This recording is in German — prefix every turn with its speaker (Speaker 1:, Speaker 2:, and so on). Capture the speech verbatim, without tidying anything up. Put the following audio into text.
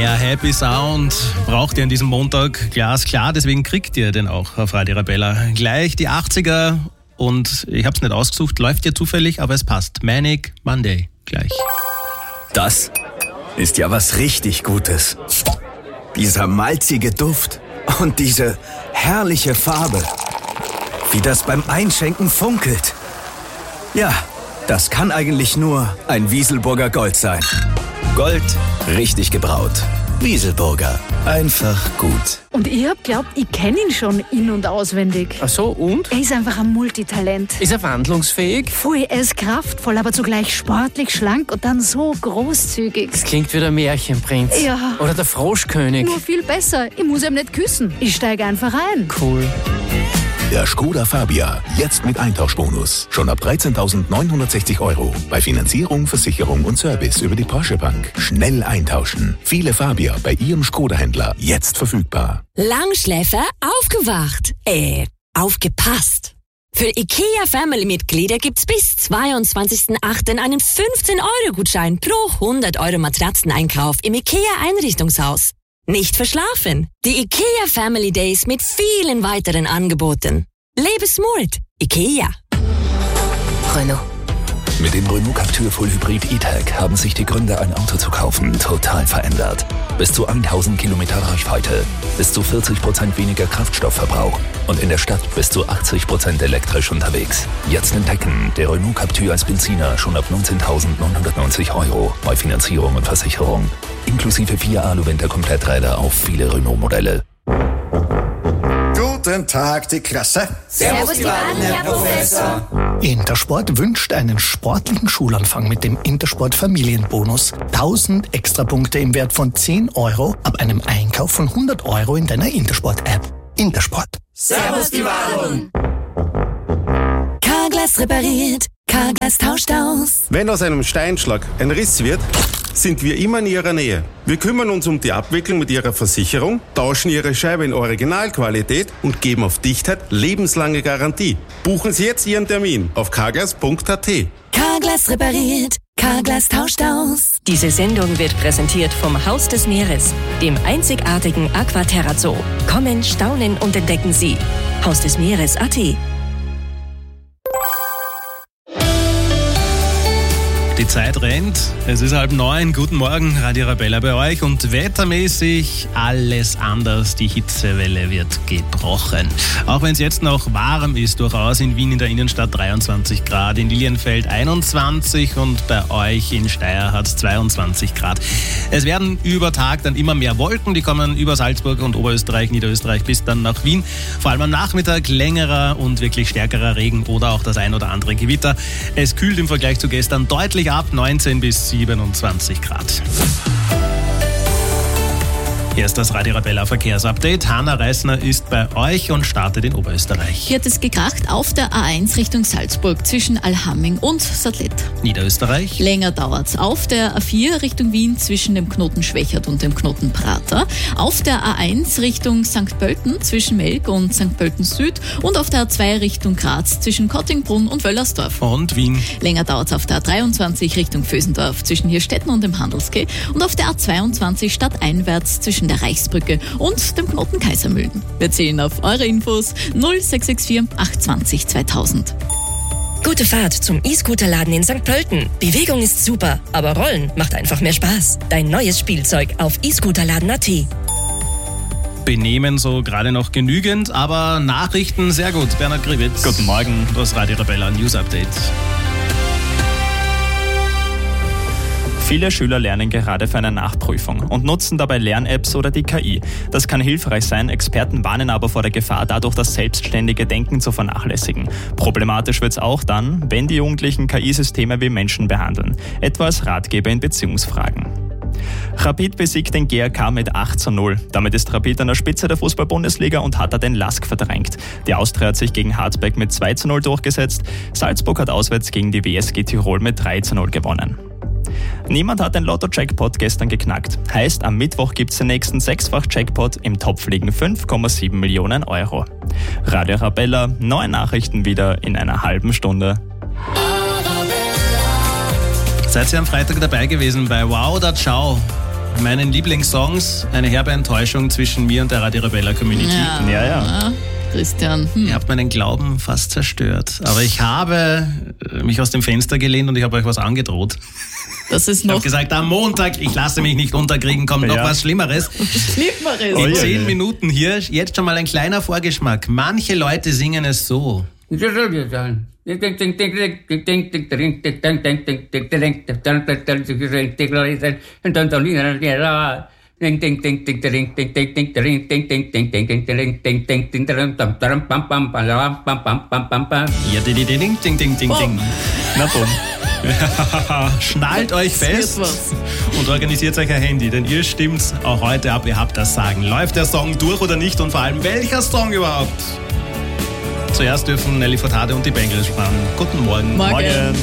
Speaker 1: Mehr Happy Sound braucht ihr an diesem Montag glasklar, deswegen kriegt ihr den auch auf Radio Arabella. Gleich die achtziger und ich habe es nicht ausgesucht, läuft ja zufällig, aber es passt. Manic Monday gleich.
Speaker 2: Das ist ja was richtig Gutes. Dieser malzige Duft und diese herrliche Farbe. Wie das beim Einschenken funkelt. Ja, das kann eigentlich nur ein Wieselburger Gold sein. Gold, richtig gebraut. Wieselburger, einfach gut.
Speaker 3: Und ich hab glaubt, ich kenne ihn schon in- und auswendig.
Speaker 4: Ach so, und?
Speaker 3: Er ist einfach ein Multitalent.
Speaker 4: Ist er wandlungsfähig?
Speaker 3: Voll, er ist kraftvoll, aber zugleich sportlich, schlank und dann so großzügig.
Speaker 4: Das klingt wie der Märchenprinz.
Speaker 3: Ja.
Speaker 4: Oder der Froschkönig.
Speaker 3: Nur viel besser. Ich muss ihm nicht küssen. Ich steige einfach ein.
Speaker 4: Cool.
Speaker 5: Der Skoda Fabia, jetzt mit Eintauschbonus. Schon ab dreizehntausendneunhundertsechzig Euro. Bei Finanzierung, Versicherung und Service über die Porsche Bank. Schnell eintauschen. Viele Fabia bei Ihrem Skoda-Händler. Jetzt verfügbar.
Speaker 6: Langschläfer aufgewacht. Äh, aufgepasst. Für IKEA Family-Mitglieder gibt's bis zweiundzwanzigsten achten einen fünfzehn Euro Gutschein pro hundert Euro Matratzeneinkauf im IKEA Einrichtungshaus. Nicht verschlafen. Die IKEA Family Days mit vielen weiteren Angeboten. Lebe smart. IKEA. Renault.
Speaker 5: Mit dem Renault Captur Full Hybrid E-Tech haben sich die Gründe, ein Auto zu kaufen, total verändert. Bis zu tausend Kilometer Reichweite, bis zu vierzig Prozent weniger Kraftstoffverbrauch und in der Stadt bis zu achtzig Prozent elektrisch unterwegs. Jetzt entdecken, der Renault Captur als Benziner schon ab neunzehntausendneunhundertneunzig Euro bei Finanzierung und Versicherung. Inklusive vier Alu-Winter-Kompletträder auf viele Renault-Modelle.
Speaker 7: Guten Tag, die Klasse.
Speaker 8: Servus, die Wahlen, Herr Professor.
Speaker 9: Intersport wünscht einen sportlichen Schulanfang mit dem Intersport Familienbonus. tausend Extrapunkte im Wert von zehn Euro ab einem Einkauf von hundert Euro in deiner Intersport-App. Intersport.
Speaker 8: Servus, die Wahlen.
Speaker 6: Carglass repariert. Carglass tauscht aus.
Speaker 10: Wenn aus einem Steinschlag ein Riss wird, sind wir immer in Ihrer Nähe. Wir kümmern uns um die Abwicklung mit Ihrer Versicherung, tauschen Ihre Scheibe in Originalqualität und geben auf Dichtheit lebenslange Garantie. Buchen Sie jetzt Ihren Termin auf carglass punkt a t.
Speaker 6: Carglass repariert. Carglass tauscht aus.
Speaker 11: Diese Sendung wird präsentiert vom Haus des Meeres, dem einzigartigen Aquaterra Zoo. Kommen, staunen und entdecken Sie. Haus des Meeres punkt a t.
Speaker 1: Die Zeit rennt, es ist halb neun, guten Morgen, Radio Arabella bei euch und wettermäßig alles anders, die Hitzewelle wird gebrochen. Auch wenn es jetzt noch warm ist, durchaus in Wien in der Innenstadt dreiundzwanzig Grad, in Lilienfeld einundzwanzig und bei euch in Steyr hat es zweiundzwanzig Grad. Es werden über Tag dann immer mehr Wolken, die kommen über Salzburg und Oberösterreich, Niederösterreich bis dann nach Wien. Vor allem am Nachmittag längerer und wirklich stärkerer Regen oder auch das ein oder andere Gewitter. Es kühlt im Vergleich zu gestern deutlich ab, neunzehn bis siebenundzwanzig Grad. Hier ist das Radio Arabella Verkehrsupdate. Hanna Reisner ist bei euch und startet in Oberösterreich.
Speaker 12: Hier hat es gekracht auf der A eins Richtung Salzburg zwischen Allhamming und Sattlet.
Speaker 1: Niederösterreich.
Speaker 12: Länger dauert's auf der A vier Richtung Wien zwischen dem Knoten Schwächert und dem Knoten Prater. Auf der A eins Richtung Sankt Pölten zwischen Melk und Sankt Pölten Süd. Und auf der A zwei Richtung Graz zwischen Kottingbrunn und Wöllersdorf.
Speaker 1: Und Wien.
Speaker 12: Länger dauert's auf der A dreiundzwanzig Richtung Vösendorf zwischen Hirstetten und dem Handelsquai. Und auf der A zweiundzwanzig stadteinwärts zwischen der Reichsbrücke und dem Knoten Kaisermühlen. Wir zählen auf eure Infos null sechs sechs vier acht zwanzig zweitausend.
Speaker 11: Gute Fahrt zum E-Scooter-Laden in Sankt Pölten. Bewegung ist super, aber Rollen macht einfach mehr Spaß. Dein neues Spielzeug auf e scooterladen punkt a t.
Speaker 1: Benehmen so gerade noch genügend, aber Nachrichten sehr gut. Bernhard Grivitz.
Speaker 13: Guten Morgen.
Speaker 1: Das Radio Arabella News Update.
Speaker 13: Viele Schüler lernen gerade für eine Nachprüfung und nutzen dabei Lern-Apps oder die K I. Das kann hilfreich sein, Experten warnen aber vor der Gefahr, dadurch das selbstständige Denken zu vernachlässigen. Problematisch wird es auch dann, wenn die Jugendlichen K I-Systeme wie Menschen behandeln, etwa als Ratgeber in Beziehungsfragen. Rapid besiegt den G A K mit acht zu null. Damit ist Rapid an der Spitze der Fußball-Bundesliga und hat da den Lask verdrängt. Die Austria hat sich gegen Hartberg mit zwei zu null durchgesetzt. Salzburg hat auswärts gegen die W S G Tirol mit drei zu null gewonnen. Niemand hat den Lotto-Jackpot gestern geknackt. Heißt, am Mittwoch gibt es den nächsten Sechsfach-Jackpot. Im Topf liegen fünf Komma sieben Millionen Euro. Radio Arabella, neue Nachrichten wieder in einer halben Stunde.
Speaker 1: Seid ihr am Freitag dabei gewesen bei Wow oder Ciao? meinen Lieblingssongs eine herbe Enttäuschung zwischen mir und der Radio Arabella Community.
Speaker 12: Ja, ja. ja. Christian. Hm.
Speaker 1: Ihr habt meinen Glauben fast zerstört. Aber ich habe mich aus dem Fenster gelehnt und ich habe euch was angedroht.
Speaker 12: Das ist noch.
Speaker 1: Ich habe gesagt, am Montag, ich lasse mich nicht unterkriegen, kommt ja. noch was Schlimmeres.
Speaker 12: Schlimmeres.
Speaker 1: In zehn Minuten hier, jetzt schon mal ein kleiner Vorgeschmack. Manche Leute singen es so. Ja, ding, ding, ding, ding, ding, ding, ding.
Speaker 13: Na bumm.
Speaker 1: Schnallt euch fest und organisiert euch ein Handy, denn ihr stimmt's auch heute ab, ihr habt das Sagen. Läuft der Song durch oder nicht und vor allem welcher Song überhaupt? Zuerst dürfen Nelly Furtado und die Bengals fahren. Guten Morgen.
Speaker 12: Morgen. Morgen.